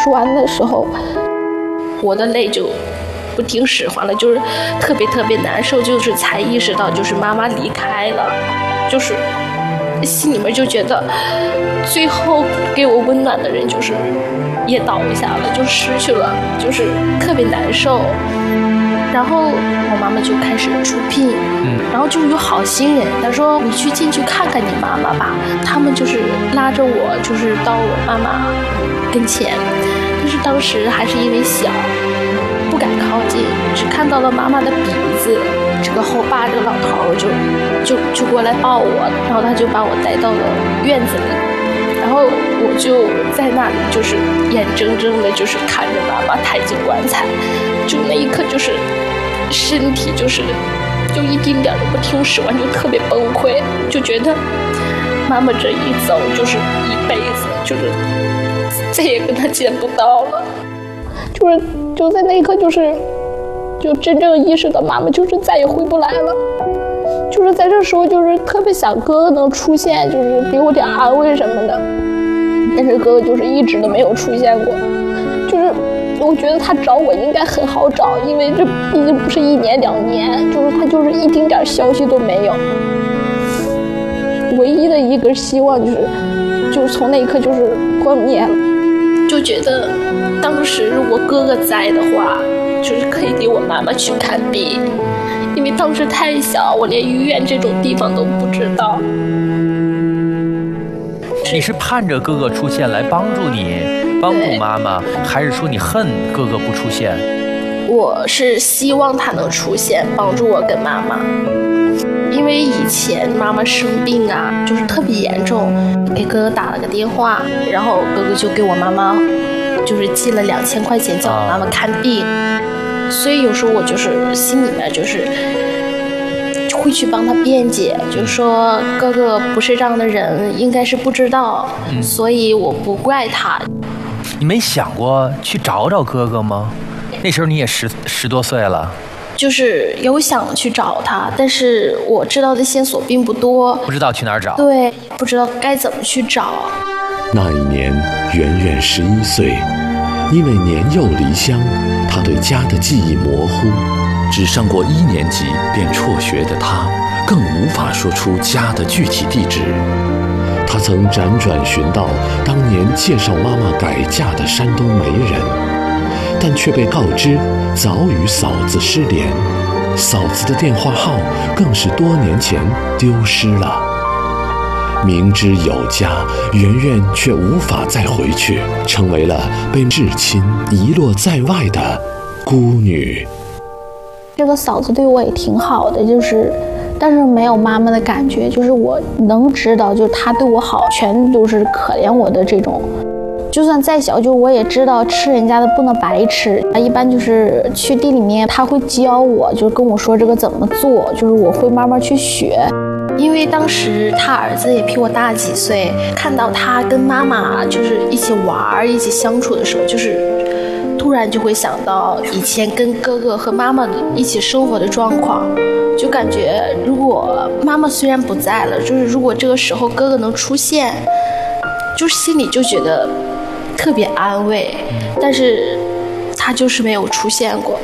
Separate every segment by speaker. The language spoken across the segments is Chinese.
Speaker 1: 说完的时候，我的泪就不听使唤了，就是特别难受，就是才意识到就是妈妈离开了，就是心里面就觉得最后给我温暖的人就是也倒下了，就失去了，就是特别难受。然后我妈妈就开始出殡，然后就有好心人，他说你去进去看看你妈妈吧。他们就是拉着我，就是到我妈妈跟前，但是当时还是因为小，不敢靠近，只看到了妈妈的鼻子。这个后爸这个老头就过来抱我，然后他就把我带到了院子里，然后我就在那里就是眼睁睁的就是看着妈妈抬进棺材，就那一刻就是身体就一丁点都不听使唤，就特别崩溃，就觉得妈妈这一走就是一辈子，就是再也跟她见不到了，就在那一刻就真正意识到妈妈就是再也回不来了，就是在这时候就是特别想哥哥能出现，就是给我点安慰什么的，但是哥哥就是一直都没有出现过，就是我觉得他找我应该很好找，因为这毕竟不是1年2年，就是他就是一丁点消息都没有，唯一的一根希望就是从那一刻就是破灭了，就觉得当时如果哥哥在的话，就是可以给我妈妈去看病，因为当时太小，我连医院这种地方都不知道。
Speaker 2: 你是盼着哥哥出现来帮助你，帮助妈妈，还是说你恨哥哥不出现？
Speaker 1: 我是希望他能出现，帮助我跟妈妈。因为以前妈妈生病啊，就是特别严重，给哥哥打了个电话，然后哥哥就给我妈妈就是寄了2000块钱，叫我妈妈看病。所以有时候我就是心里面就是会去帮他辩解，就是说哥哥不是这样的人，应该是不知道，所以我不怪他。
Speaker 2: 你没想过去找找哥哥吗？那时候你也十多岁了。
Speaker 1: 就是有想去找他，但是我知道的线索并不多，
Speaker 2: 不知道去哪儿找。
Speaker 1: 对，不知道该怎么去找。
Speaker 3: 那一年，圆圆11岁，因为年幼离乡，她对家的记忆模糊。只上过1年级便辍学的她，更无法说出家的具体地址。她曾辗转寻到当年介绍妈妈改嫁的山东媒人，但却被告知早与嫂子失联，嫂子的电话号更是多年前丢失了。明知有家，圆圆却无法再回去，成为了被至亲遗落在外的孤女。
Speaker 1: 这个嫂子对我也挺好的，但是没有妈妈的感觉，就是我能知道，就是她对我好，全都是可怜我的这种。就算再小，就我也知道吃人家的不能白吃。一般就是去地里面，他会教我，就跟我说这个怎么做，就是我会慢慢去学。因为当时他儿子也比我大几岁，看到他跟妈妈就是一起玩、一起相处的时候，就是突然就会想到以前跟哥哥和妈妈一起生活的状况，就感觉如果妈妈虽然不在了，就是如果这个时候哥哥能出现，就是心里就觉得特别安慰，但是他就是没有出现过。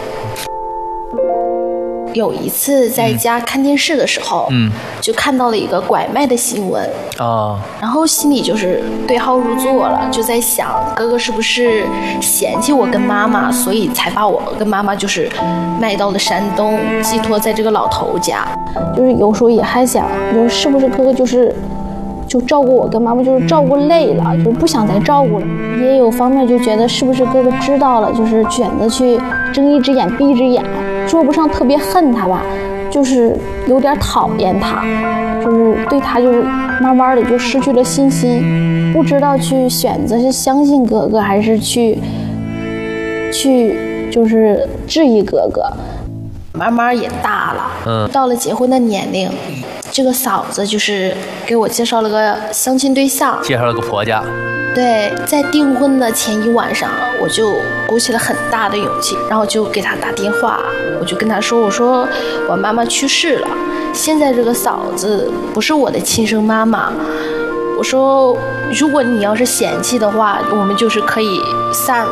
Speaker 1: 有一次在家看电视的时候，就看到了一个拐卖的新闻，然后心里就是对号入座了，就在想哥哥是不是嫌弃我跟妈妈，所以才把我跟妈妈就是卖到了山东，寄托在这个老头家。就是有时候也还想，就是不是哥哥就照顾我跟妈妈，就是照顾累了，就是不想再照顾了。也有方面就觉得是不是哥哥知道了，就是选择去睁一只眼闭一只眼，说不上特别恨他吧，就是有点讨厌他，就是对他就是慢慢的就失去了信心，不知道去选择是相信哥哥还是去就是质疑哥哥。慢慢也大了，到了结婚的年龄，这个嫂子就是给我介绍了个相亲对象，
Speaker 2: 介绍了个婆家。
Speaker 1: 对，在订婚的前一晚上，我就鼓起了很大的勇气，然后就给他打电话，我就跟他说，我说我妈妈去世了，现在这个嫂子不是我的亲生妈妈，我说如果你要是嫌弃的话，我们就是可以散了，